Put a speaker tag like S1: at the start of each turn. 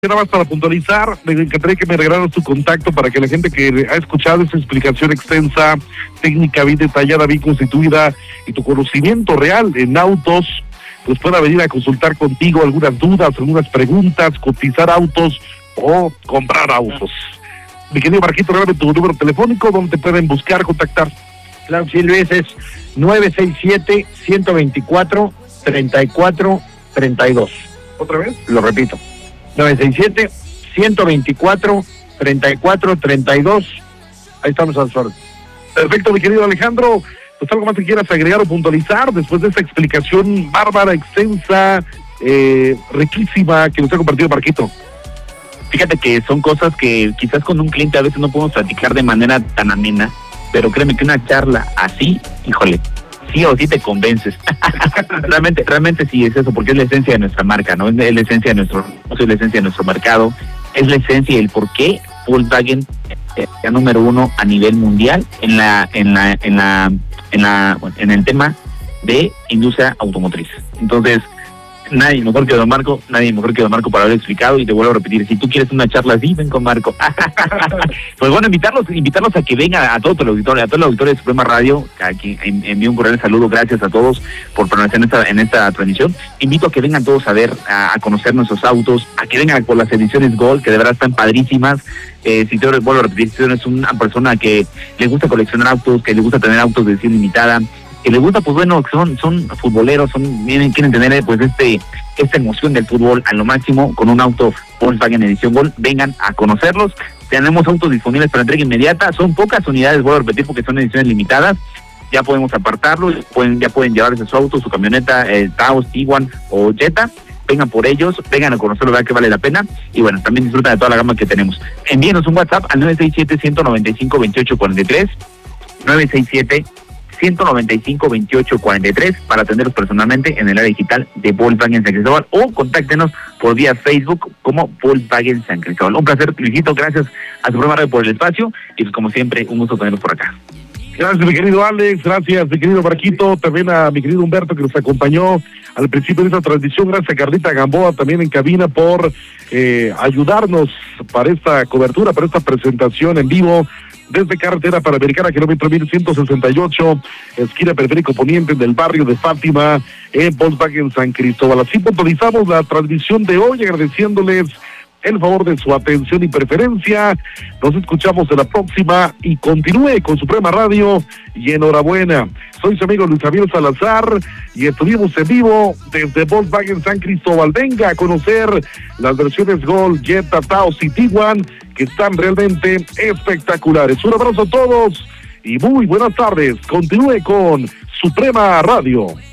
S1: Nada más para puntualizar, me encantaría que me regalaras tu contacto para que la gente que ha escuchado esa explicación extensa, técnica bien detallada, bien constituida y tu conocimiento real en autos, pues pueda venir a consultar contigo algunas dudas, algunas preguntas, cotizar autos o comprar autos. Mi querido Marquito, regálame tu número telefónico, donde te pueden buscar, contactar.
S2: Claro, sí, Luis, es 967-124-3432.
S1: ¿Otra vez?
S2: Lo repito. 967-124-3432. Ahí estamos al sorteo.
S1: Perfecto, mi querido Alejandro. Pues algo más que quieras agregar o puntualizar después de esta explicación bárbara, extensa, riquísima que nos ha compartido Marquito.
S3: Fíjate que son cosas que quizás con un cliente a veces no podemos platicar de manera tan amena, pero créeme que una charla así, híjole, sí o sí te convences. realmente sí es eso, porque es la esencia de nuestra marca, ¿no? Es la esencia de nuestro negocio, es la esencia de nuestro mercado, es la esencia y el por qué Volkswagen es el número uno a nivel mundial en el tema de industria automotriz. Entonces, nadie mejor que Don Marco para haber explicado, y te vuelvo a repetir, si tú quieres una charla así, ven con Marco. Pues bueno, invitarlos a que vengan a todo el auditorio de Suprema Radio. Aquí envío un cordial saludo, gracias a todos por permanecer en esta transmisión. Invito a que vengan todos a ver, a conocer nuestros autos, a que vengan por las ediciones Gold, que de verdad están padrísimas. Si te vuelvo a repetir, si eres una persona que le gusta coleccionar autos, que le gusta tener autos de edición limitada, que le gusta, pues bueno, son futboleros, quieren tener pues esta emoción del fútbol a lo máximo con un auto Volkswagen edición Gold, vengan a conocerlos. Tenemos autos disponibles para entrega inmediata, son pocas unidades, vuelvo a repetir, porque son ediciones limitadas. Ya podemos apartarlos, ya pueden llevarse su auto, su camioneta, Taos, Tiguan o Jetta. Vengan por ellos, vengan a conocerlo, verdad que vale la pena, y bueno, también disfrutan de toda la gama que tenemos. Envíenos un WhatsApp al 967-195-2843, 967-195-2843 para atenderlos personalmente en el área digital de Volkswagen San Cristóbal, o contáctenos por vía Facebook como Volkswagen San Cristóbal. Un placer, Luisito, gracias a Suprema Radio por el espacio, y pues como siempre, un gusto tenerlos por acá.
S1: Gracias, mi querido Alex, gracias, mi querido Marquito, también a mi querido Humberto, que nos acompañó al principio de esta transmisión. Gracias a Carlita Gamboa, también en cabina, por ayudarnos para esta cobertura, para esta presentación en vivo desde Carretera Panamericana, kilómetro 1168, esquina Periférico Poniente del barrio de Fátima, en Volkswagen San Cristóbal. Así puntualizamos la transmisión de hoy, agradeciéndoles el favor de su atención y preferencia. Nos escuchamos en la próxima, y continúe con Suprema Radio, y enhorabuena. Soy su amigo Luis Javier Salazar, y estuvimos en vivo desde Volkswagen San Cristóbal. Venga a conocer las versiones Gold, Jetta, Taos y Tiguan, que están realmente espectaculares. Un abrazo a todos y muy buenas tardes. Continúe con Suprema Radio.